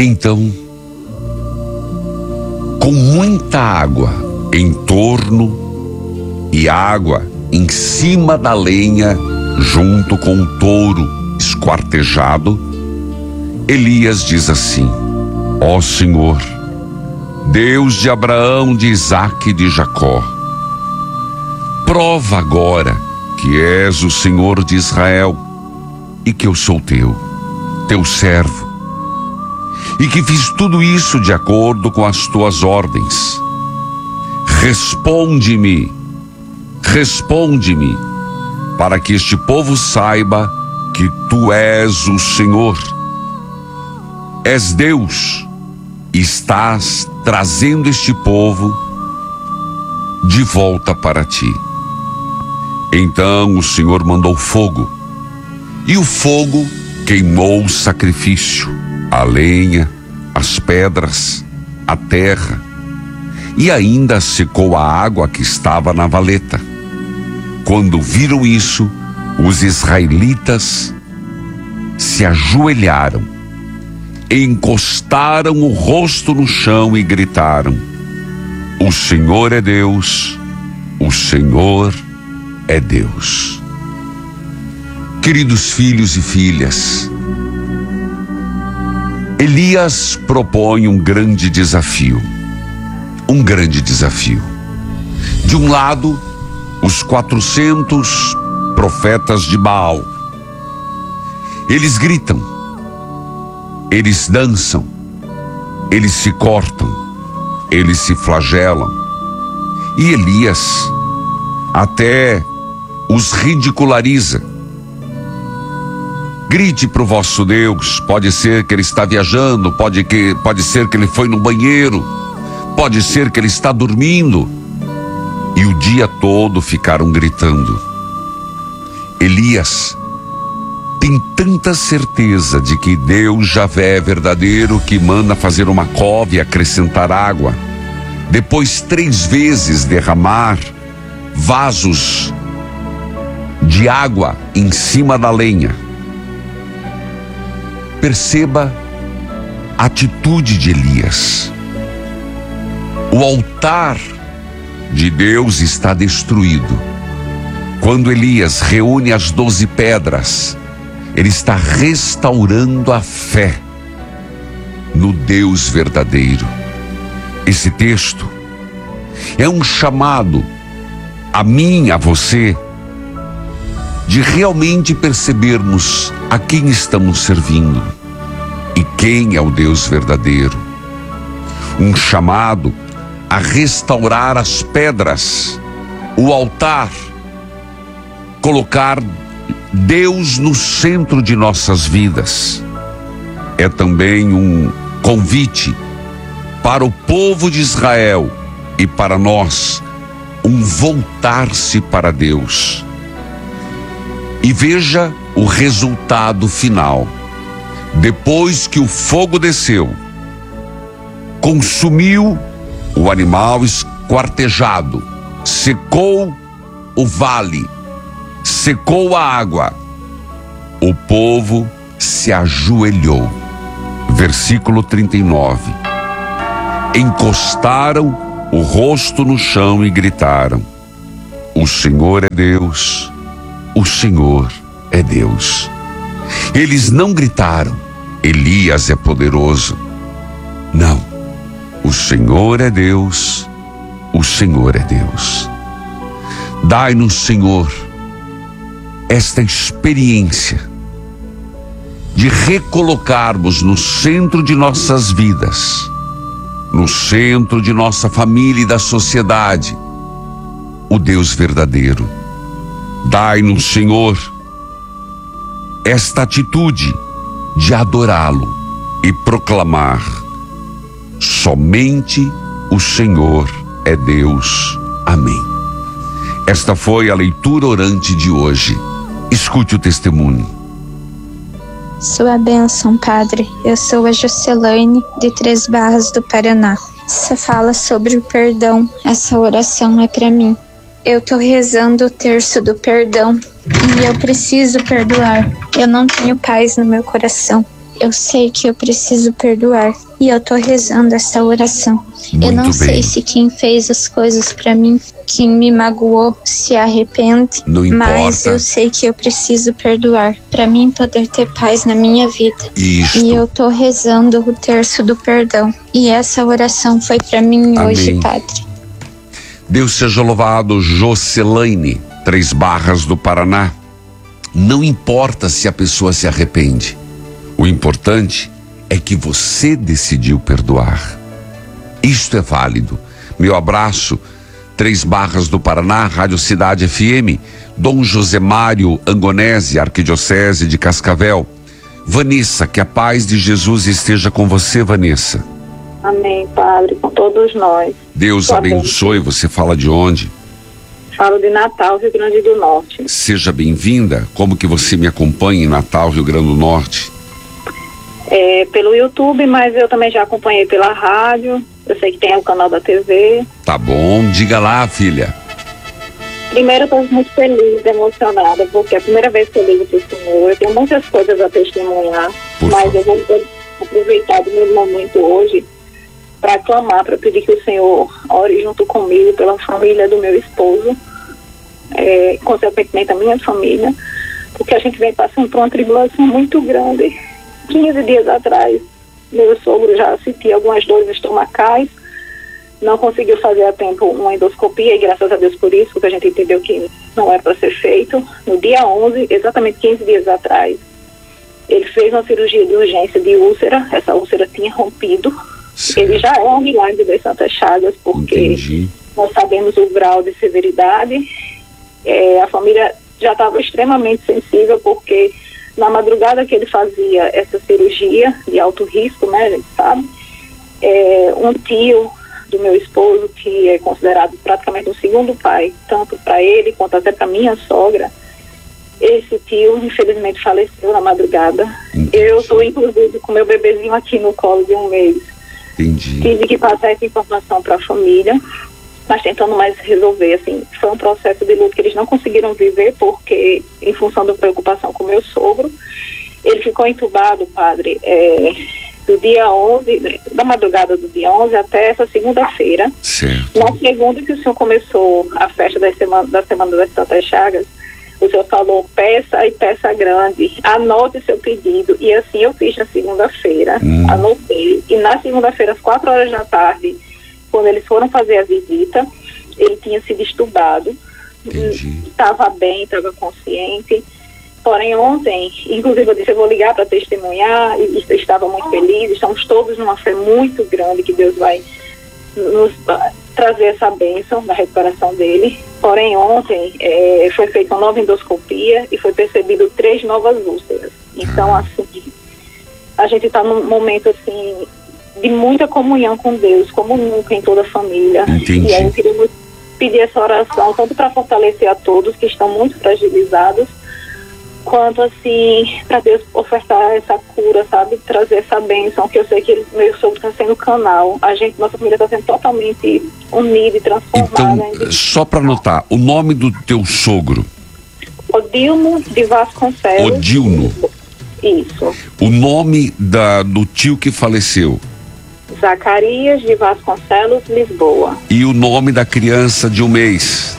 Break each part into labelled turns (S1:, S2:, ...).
S1: Então, com muita água em torno e água em cima da lenha, junto com o touro esquartejado, Elias diz assim: ó Senhor, Deus de Abraão, de Isaque e de Jacó, prova agora que és o Senhor de Israel e que eu sou teu servo, e que fiz tudo isso de acordo com as tuas ordens. Responde-me, para que este povo saiba que tu és o Senhor. És Deus e estás trazendo este povo de volta para ti. Então o Senhor mandou fogo, e o fogo queimou o sacrifício, a lenha, as pedras, a terra, e ainda secou a água que estava na valeta. Quando viram isso, os israelitas se ajoelharam, encostaram o rosto no chão e gritaram: o Senhor é Deus, o Senhor é Deus. Queridos filhos e filhas, Elias propõe um grande desafio. De um lado, os 400 profetas de Baal. Eles gritam, eles dançam, eles se cortam, eles se flagelam. E Elias até os ridiculariza. Grite para o vosso Deus, pode ser que ele está viajando, pode ser que ele foi no banheiro, pode ser que ele está dormindo. E o dia todo ficaram gritando. Elias tem tanta certeza de que Deus Javé é verdadeiro que manda fazer uma cova e acrescentar água, depois 3 vezes derramar vasos de água em cima da lenha. Perceba a atitude de Elias. O altar de Deus está destruído. Quando Elias reúne as 12 pedras, ele está restaurando a fé no Deus verdadeiro. Esse texto é um chamado a mim, a você, de realmente percebermos a quem estamos servindo e quem é o Deus verdadeiro. Um chamado a restaurar as pedras, o altar, colocar Deus no centro de nossas vidas. É também um convite para o povo de Israel e para nós, um voltar-se para Deus. E veja o resultado final. Depois que o fogo desceu, consumiu o animal esquartejado, secou o vale, secou a água, o povo se ajoelhou. Versículo 39. Encostaram o rosto no chão e gritaram: o Senhor é Deus, o Senhor é Deus. Eles não gritaram: Elias é poderoso. Não, o Senhor é Deus, o Senhor é Deus. Dai-nos, Senhor, esta experiência de recolocarmos no centro de nossas vidas, no centro de nossa família e da sociedade, o Deus verdadeiro. Dai-nos, Senhor, esta atitude de adorá-lo e proclamar: somente o Senhor é Deus. Amém. Esta foi a leitura orante de hoje. Escute o testemunho.
S2: Sua bênção, Padre. Eu sou a Juscelane, de Três Barras do Paraná. Você fala sobre o perdão. Essa oração é para mim. Eu tô rezando o terço do perdão e eu preciso perdoar. Eu não tenho paz no meu coração. eu sei que eu preciso perdoar. E eu tô rezando essa oração.
S1: Muito
S2: eu não
S1: bem.
S2: sei se quem fez as coisas pra mim, quem me magoou, se arrepende.
S1: Não importa.
S2: Mas eu sei que eu preciso perdoar pra mim poder ter paz na minha vida.
S1: Isto.
S2: E eu tô rezando o terço do perdão. E essa oração foi pra mim hoje,
S1: Amém.
S2: Padre.
S1: Deus seja louvado. Jocelaine, 3 Barras do Paraná. Não importa se a pessoa se arrepende. O importante é que você decidiu perdoar. Isto é válido. Meu abraço. 3 Barras do Paraná, Rádio Cidade FM. Dom José Mário Angonese, Arquidiocese de Cascavel. Vanessa, que a paz de Jesus esteja com você, Vanessa.
S3: Amém, Padre, com todos nós.
S1: Deus abençoe. Você fala de onde?
S3: Falo de Natal, Rio Grande do Norte.
S1: Seja bem-vinda. Como que você me acompanha em Natal, Rio Grande do Norte?
S3: Pelo YouTube, mas eu também já acompanhei pela rádio. Eu sei que tem o canal da TV.
S1: Tá bom, diga lá, filha.
S3: Primeiro, eu estou muito feliz, emocionada, porque é a primeira vez que eu ligo para o Senhor. Eu tenho muitas coisas a testemunhar, mas eu vou aproveitar do meu momento hoje para clamar, para pedir que o Senhor ore junto comigo pela família do meu esposo, consequentemente a minha família, porque a gente vem passando por uma tribulação muito grande. 15 dias atrás, meu sogro já sentia algumas dores estomacais, não conseguiu fazer a tempo uma endoscopia, e graças a Deus por isso, porque a gente entendeu que não era para ser feito. No dia 11, exatamente 15 dias atrás, ele fez uma cirurgia de urgência de úlcera. Essa úlcera tinha rompido.
S1: Certo.
S3: Ele já é um milagre das Santas Chagas, porque
S1: Entendi.
S3: nós sabemos o grau de severidade. A família já estava extremamente sensível, porque na madrugada que ele fazia essa cirurgia de alto risco, né, a gente sabe, um tio do meu esposo, que é considerado praticamente um segundo pai, tanto para ele quanto até para minha sogra, esse tio infelizmente faleceu na madrugada.
S1: Entendi.
S3: Eu estou inclusive com meu bebezinho aqui no colo de 1 mês.
S1: Entendi.
S3: Tive que passar essa informação para a família, mas tentando mais resolver, assim, foi um processo de luto que eles não conseguiram viver, porque, em função da preocupação com o meu sogro, ele ficou entubado, Padre, do dia 11, da madrugada do dia 11 até essa segunda-feira.
S1: Certo.
S3: Na segunda que o senhor começou a festa da Semana das Santas Chagas, o senhor falou peça e peça grande, anote seu pedido, e assim eu fiz na segunda-feira, anotei, e na segunda-feira às 4 horas da tarde, quando eles foram fazer a visita, ele tinha sido estubado, estava bem, estava consciente, porém ontem, inclusive eu disse, eu vou ligar para testemunhar, e estava muito feliz, estamos todos numa fé muito grande que Deus vai nos trazer essa bênção da recuperação dele. Porém ontem foi feita uma nova endoscopia e foi percebido 3 novas úlceras. Então assim, a gente está num momento assim de muita comunhão com Deus, como nunca, em toda a família.
S1: Entendi.
S3: E aí eu queria pedir essa oração, tanto para fortalecer a todos que estão muito fragilizados, quanto assim, para Deus ofertar essa cura, sabe, trazer essa bênção, que eu sei que meu sogro está sendo canal. Nossa família está sendo totalmente unida e transformada.
S1: Então, só para anotar, o nome do teu sogro?
S3: Odilno de Vasconcelos.
S1: Odilno.
S3: Isso.
S1: O nome do tio que faleceu?
S3: Zacarias de Vasconcelos, Lisboa.
S1: E o nome da criança de 1 mês?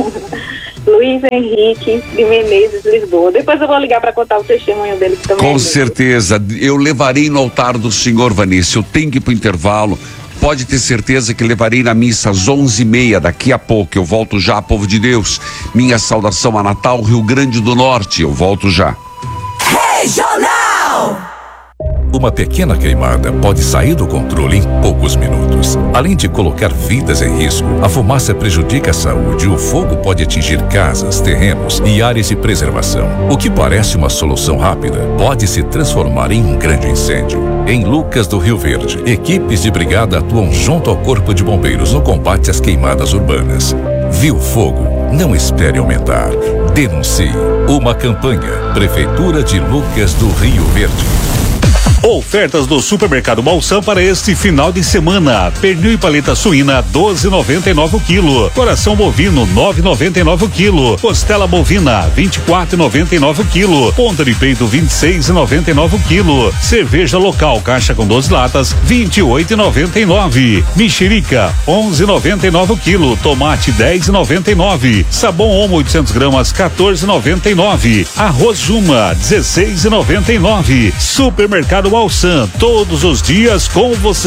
S3: Luiz Henrique de Menezes, Lisboa. Depois eu vou ligar para contar o testemunho dele também.
S1: Com certeza. Eu levarei no altar do Senhor, Vanessa. Eu tenho que ir para o intervalo. Pode ter certeza que levarei na missa às 11h30. Daqui a pouco eu volto já, povo de Deus. Minha saudação a Natal, Rio Grande do Norte. Eu volto já.
S4: Regional! Uma pequena queimada pode sair do controle em poucos minutos. Além de colocar vidas em risco, a fumaça prejudica a saúde e o fogo pode atingir casas, terrenos e áreas de preservação. O que parece uma solução rápida pode se transformar em um grande incêndio. Em Lucas do Rio Verde, equipes de brigada atuam junto ao Corpo de Bombeiros no combate às queimadas urbanas. Viu fogo? Não espere aumentar. Denuncie. Uma campanha. Prefeitura de Lucas do Rio Verde.
S5: Ofertas do Supermercado Balsam para este final de semana. Pernil e paleta suína 12,99 o quilo. Coração bovino 9,99 o quilo. Costela bovina 24,99 o quilo. Ponta de peito 26,99 o quilo. Cerveja local caixa com 12 latas 28,99. Mexerica 11,99 o quilo. Tomate 10,99. Sabão Omo 800 gramas 14,99. Arroz Juma 16,99. Supermercado Balsam, todos os dias com você.